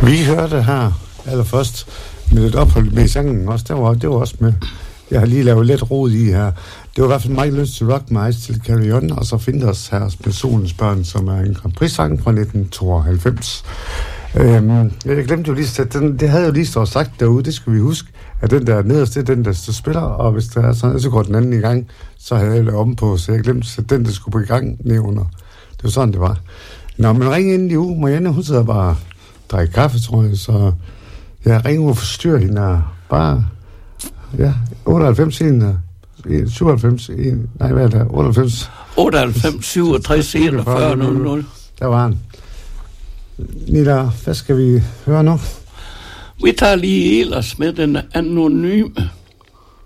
Vi hørte her allerførst med et ophold med sangen også. Det var også med. Jeg har lige lavet lidt rod i her. Det var i hvert fald meget lyst til Rock My Eyes til Carry On, og så finder os her med Solens Børn, som er en Grand Prix-sang fra 1992. Jeg glemte jo lige, at det havde jeg lige stået sagt derude, det skal vi huske, at den der nederst, det er den, der spiller, og hvis der er sådan, så går den anden i gang, så havde jeg lavet om på, så jeg glemte, at den, der skulle på i gang nedunder. Det var sådan, det var. Nå, men ring ind i uge. Marianne, hun sidder bare og drikker kaffe, tror jeg, så jeg ringer og forstyrrer hende bare, 98 97 nej, hvad er det? 98 67 41 00. Der var han. Nida, hvad skal vi høre nu? Vi tager lige ellers med den anonyme.